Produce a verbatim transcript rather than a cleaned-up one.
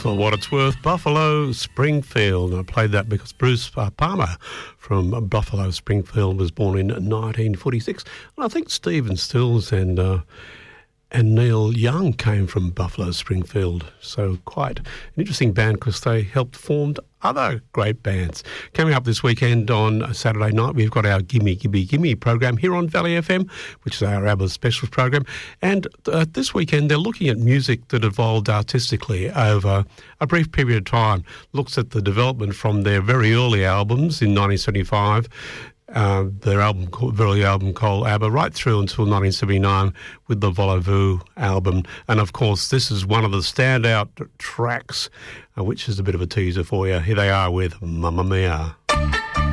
For what it's worth, Buffalo Springfield. I played that because Bruce uh, Palmer from Buffalo Springfield was born in nineteen forty-six. And I think Stephen Stills and uh, and Neil Young came from Buffalo Springfield. So quite an interesting band because they helped form other great bands. Coming up this weekend on Saturday night, we've got our Gimme, Gimme, Gimme program here on Valley F M, which is our ABBA specialist program. And uh, this weekend, they're looking at music that evolved artistically over a brief period of time. Looks at the development from their very early albums in nineteen seventy-five, uh, their album, very album called ABBA, right through until nineteen seventy-nine with the Voulez-Vous album. And of course, this is one of the standout tracks, uh, which is a bit of a teaser for you. Here they are with Mamma Mia.